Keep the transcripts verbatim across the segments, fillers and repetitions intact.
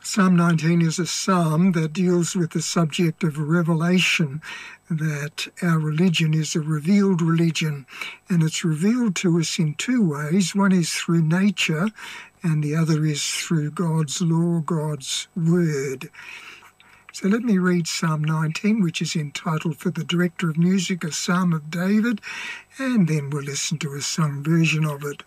Psalm nineteen is a psalm that deals with the subject of revelation, that our religion is a revealed religion, and it's revealed to us in two ways. One is through nature, and the other is through God's law, God's word. So let me read Psalm nineteen, which is entitled For the Director of Music, a Psalm of David, and then we'll listen to a sung version of it.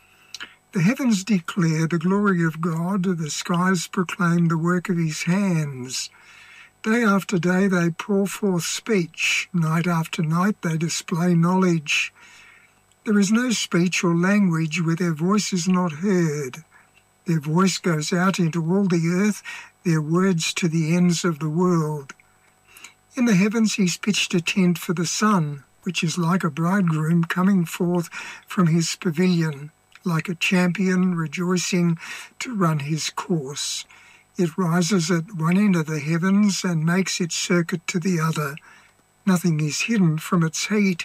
The heavens declare the glory of God, the skies proclaim the work of his hands. Day after day they pour forth speech, night after night they display knowledge. There is no speech or language where their voice is not heard. Their voice goes out into all the earth, their words to the ends of the world. In the heavens he's pitched a tent for the sun, which is like a bridegroom coming forth from his pavilion, like a champion rejoicing to run his course. It rises at one end of the heavens and makes its circuit to the other. Nothing is hidden from its heat.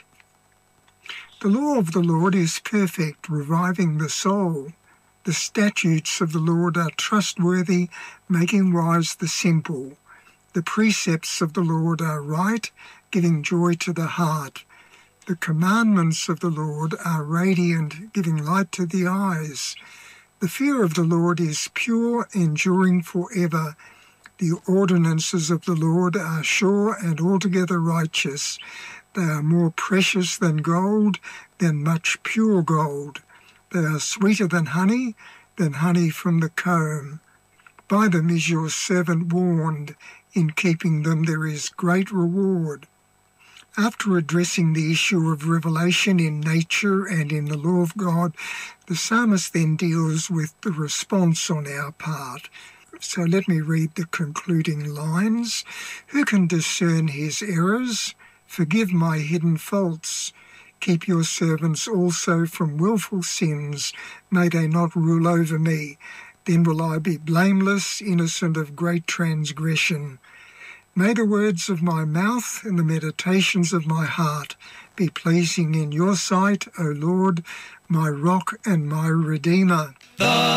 The law of the Lord is perfect, reviving the soul. The statutes of the Lord are trustworthy, making wise the simple. The precepts of the Lord are right, giving joy to the heart. The commandments of the Lord are radiant, giving light to the eyes. The fear of the Lord is pure, enduring forever. The ordinances of the Lord are sure and altogether righteous. They are more precious than gold, than much pure gold. They are sweeter than honey, than honey from the comb. By them is your servant warned. In keeping them there is great reward. After addressing the issue of revelation in nature and in the law of God, the psalmist then deals with the response on our part. So let me read the concluding lines. Who can discern his errors? Forgive my hidden faults. Keep your servants also from willful sins. May they not rule over me. Then will I be blameless, innocent of great transgression. May the words of my mouth and the meditations of my heart be pleasing in your sight, O Lord, my rock and my redeemer. The